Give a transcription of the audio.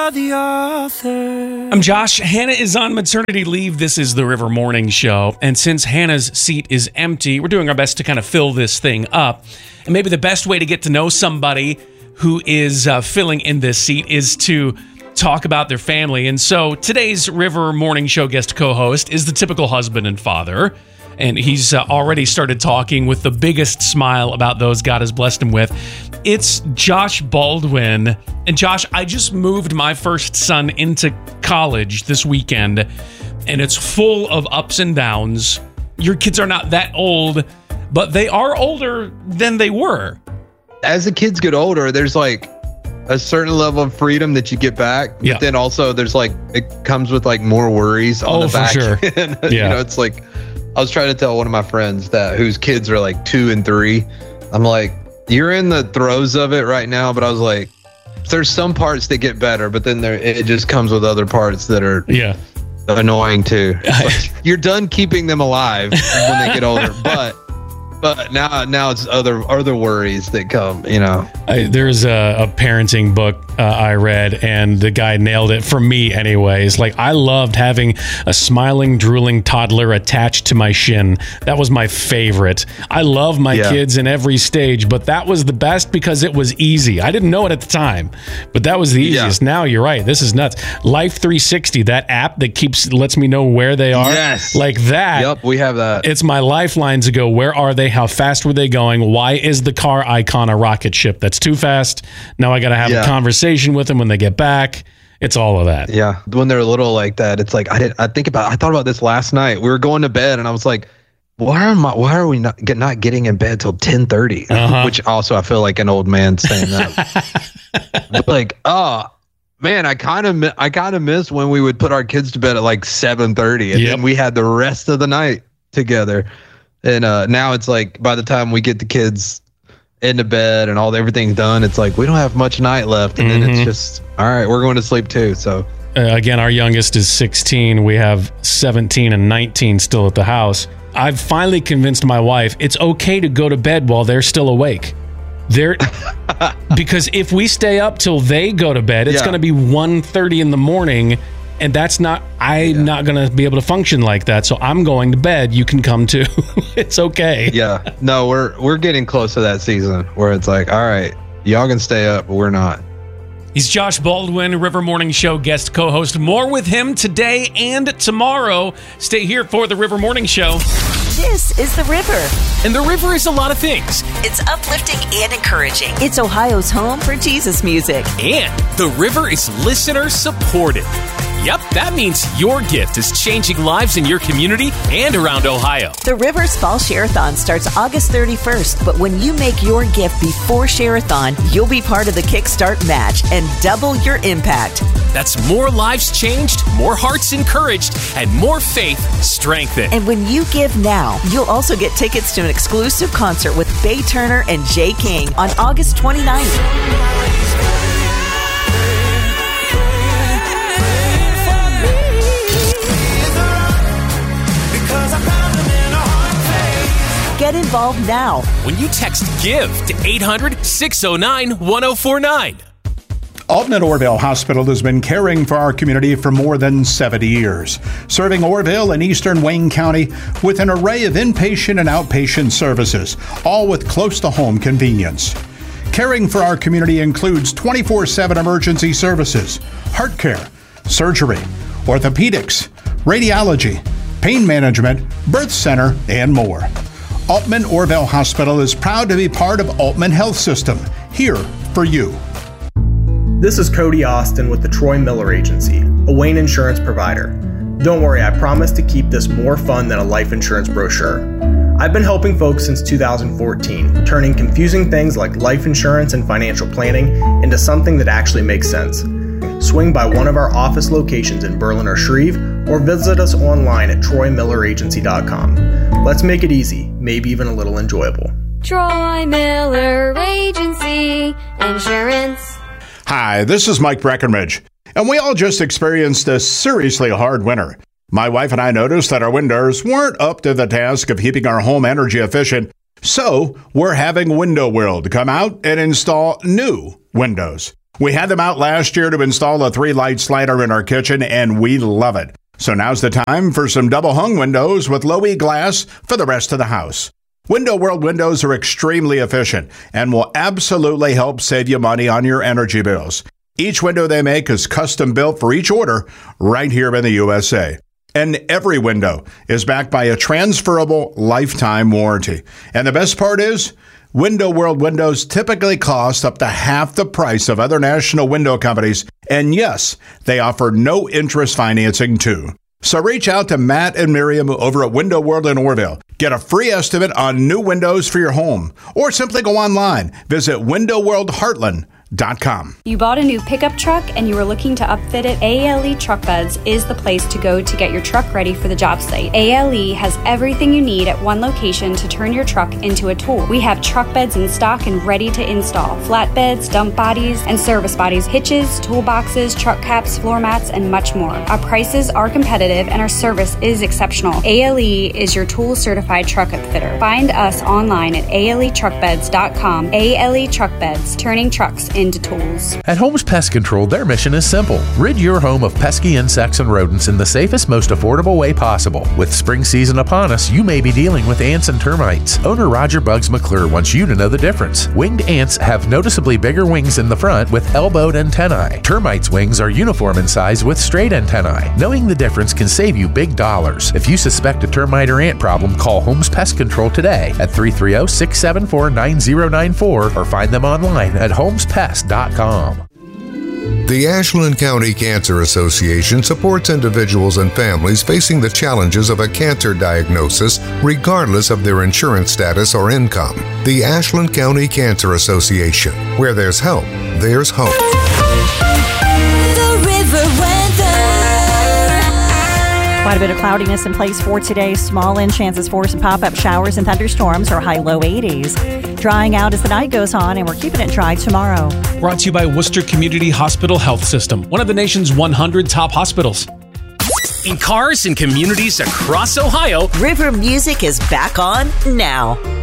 The author. I'm Josh. Hannah is on maternity leave. This is the River Morning Show. And since Hannah's seat is empty, we're doing our best to kind of fill this thing up. And maybe the best way to get to know somebody who is filling in this seat is to talk about their family. And so today's River Morning Show guest co-host is the typical husband and father. And he's already started talking with the biggest smile about those God has blessed him with. It's Josh Baldwin. And Josh, I just moved my first son into college this weekend, and it's full of ups and downs. Your kids are not that old, but they are older than they were. As the kids get older, there's like a certain level of freedom that you get back. Yeah. But then also there's like, it comes with like more worries on the back. For sure. Yeah. You know, it's like, I was trying to tell one of my friends that whose kids are like 2 and 3. I'm like, you're in the throes of it right now, but I was like, there's some parts that get better, but then it just comes with other parts that are annoying too. Like, you're done keeping them alive when they get older, but now it's other worries that come, you know. There's a parenting book I read, and the guy nailed it for me anyways. Like, I loved having a smiling, drooling toddler attached to my shin. That was my favorite. I love my kids in every stage, but that was the best because it was easy. I didn't know it at the time, but that was the easiest. Now you're right. This is nuts. Life 360, that app that lets me know where they are. Yes. Like that. Yep, we have that. It's my lifeline to go, where are they? How fast were they going? Why is the car icon a rocket ship? That's too fast. Now I got to have a conversation with them when they get back. It's all of that. Yeah. When they're little like that, it's like, I thought about this last night. We were going to bed and I was like, why are we not getting in bed till 10:30? Which also I feel like an old man saying that. But like, man, I kind of miss when we would put our kids to bed at like 7:30 and then we had the rest of the night together. And now it's like, by the time we get the kids into bed and everything's done, it's like we don't have much night left, and then it's just, all right, we're going to sleep too. So again, our youngest is 16. We have 17 and 19 still at the house. I've finally convinced my wife it's okay to go to bed while they're still awake. Because if we stay up till they go to bed, it's going to be 1:30 in the morning. And I'm not going to be able to function like that. So I'm going to bed. You can come too. It's okay. Yeah. No, we're getting close to that season where it's like, all right, y'all can stay up, but we're not. He's Josh Baldwin, River Morning Show guest co-host. More with him today and tomorrow. Stay here for the River Morning Show. This is The River. And The River is a lot of things. It's uplifting and encouraging. It's Ohio's home for Jesus music. And The River is listener supported. Yep, that means your gift is changing lives in your community and around Ohio. The River's Fall Share-a-thon starts August 31st, but when you make your gift before Share-a-thon, you'll be part of the Kickstart match and double your impact. That's more lives changed, more hearts encouraged, and more faith strengthened. And when you give now, you'll also get tickets to an exclusive concert with Bay Turner and Jay King on August 29th. Get involved now when you text GIVE to 800-609-1049. Altman Orville Hospital has been caring for our community for more than 70 years, serving Orville and eastern Wayne County with an array of inpatient and outpatient services, all with close-to-home convenience. Caring for our community includes 24/7 emergency services, heart care, surgery, orthopedics, radiology, pain management, birth center, and more. Altman Orville Hospital is proud to be part of Altman Health System, here for you. This is Cody Austin with the Troy Miller Agency, a Wayne insurance provider. Don't worry, I promise to keep this more fun than a life insurance brochure. I've been helping folks since 2014, turning confusing things like life insurance and financial planning into something that actually makes sense. Swing by one of our office locations in Berlin or Shreve, or visit us online at troymilleragency.com. Let's make it easy, maybe even a little enjoyable. Troy Miller Agency Insurance. Hi, this is Mike Breckenridge, and we all just experienced a seriously hard winter. My wife and I noticed that our windows weren't up to the task of keeping our home energy efficient, so we're having Window World come out and install new windows. We had them out last year to install a 3-light slider in our kitchen, and we love it. So now's the time for some double hung windows with low E glass for the rest of the house. Window World windows are extremely efficient and will absolutely help save you money on your energy bills. Each window they make is custom built for each order right here in the USA. And every window is backed by a transferable lifetime warranty. And the best part is, Window World windows typically cost up to half the price of other national window companies. And yes, they offer no interest financing too. So reach out to Matt and Miriam over at Window World in Orrville. Get a free estimate on new windows for your home. Or simply go online. Visit WindowWorldHeartland.com. You bought a new pickup truck and you were looking to upfit it? ALE Truck Beds is the place to go to get your truck ready for the job site. ALE has everything you need at one location to turn your truck into a tool. We have truck beds in stock and ready to install. Flatbeds, dump bodies, and service bodies, hitches, toolboxes, truck caps, floor mats, and much more. Our prices are competitive and our service is exceptional. ALE is your tool certified truck upfitter. Find us online at aletruckbeds.com. ALE Truck Beds, turning trucks into tools. At Holmes Pest Control, their mission is simple. Rid your home of pesky insects and rodents in the safest, most affordable way possible. With spring season upon us, you may be dealing with ants and termites. Owner Roger Bugs McClure wants you to know the difference. Winged ants have noticeably bigger wings in the front with elbowed antennae. Termites' wings are uniform in size with straight antennae. Knowing the difference can save you big dollars. If you suspect a termite or ant problem, call Holmes Pest Control today at 330-674-9094 or find them online at homespest.com. The Ashland County Cancer Association supports individuals and families facing the challenges of a cancer diagnosis regardless of their insurance status or income. The Ashland County Cancer Association. Where there's help, there's hope. The River Weather. Quite a bit of cloudiness in place for today. Small in chances for some pop-up showers and thunderstorms, or high low 80s. Drying out as the night goes on, and we're keeping it dry tomorrow. Brought to you by Worcester Community Hospital Health System, one of the nation's 100 top hospitals. In cars and communities across Ohio, River Music is back on now.